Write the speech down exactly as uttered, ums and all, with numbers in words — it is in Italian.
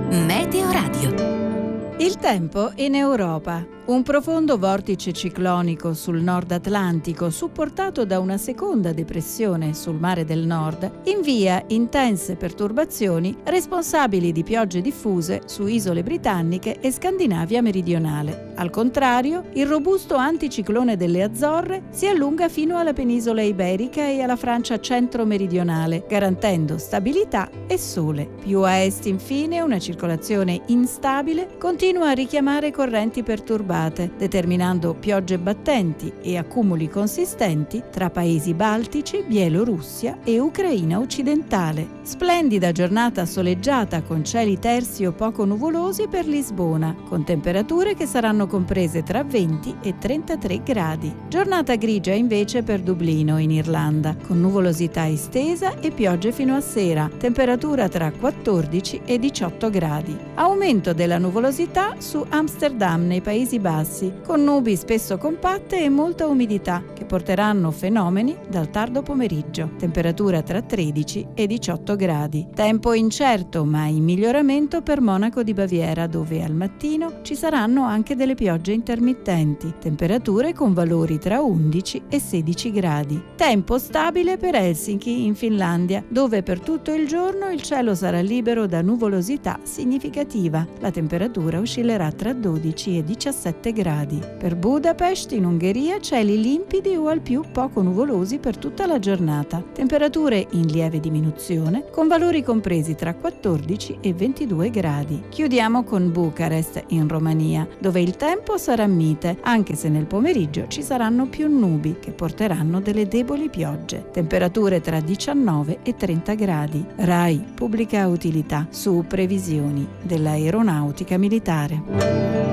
Meteoradio. Il tempo in Europa. Un profondo vortice ciclonico sul nord Atlantico, supportato da una seconda depressione sul mare del nord, invia intense perturbazioni responsabili di piogge diffuse su isole britanniche e Scandinavia meridionale. Al contrario, il robusto anticiclone delle Azzorre si allunga fino alla penisola iberica e alla Francia centro-meridionale, garantendo stabilità e sole. Più a est, infine, una circolazione instabile continua a richiamare correnti perturbate, determinando piogge battenti e accumuli consistenti tra paesi baltici, Bielorussia e Ucraina occidentale. Splendida giornata soleggiata con cieli tersi o poco nuvolosi per Lisbona, con temperature che saranno comprese tra venti e trentatré gradi. Giornata grigia invece per Dublino, in Irlanda, con nuvolosità estesa e piogge fino a sera, temperatura tra quattordici e diciotto gradi. Aumento della nuvolosità su Amsterdam, nei Paesi Bassi, con nubi spesso compatte e molta umidità che porteranno fenomeni dal tardo pomeriggio. Temperatura tra tredici e diciotto gradi. Tempo incerto ma in miglioramento per Monaco di Baviera, dove al mattino ci saranno anche delle piogge intermittenti. Temperature con valori tra undici e sedici gradi. Tempo stabile per Helsinki, in Finlandia, dove per tutto il giorno il cielo sarà libero da nuvolosità significativa. La temperatura oscillerà tra dodici e diciassette gradi. Per Budapest, in Ungheria, cieli limpidi o al più poco nuvolosi per tutta la giornata. Temperature in lieve diminuzione, con valori compresi tra quattordici e ventidue gradi. Chiudiamo con Bucarest, in Romania, dove il tempo sarà mite, anche se nel pomeriggio ci saranno più nubi che porteranno delle deboli piogge. Temperature tra diciannove e trenta gradi. RAI Pubblica Utilità, su previsioni dell'aeronautica militare.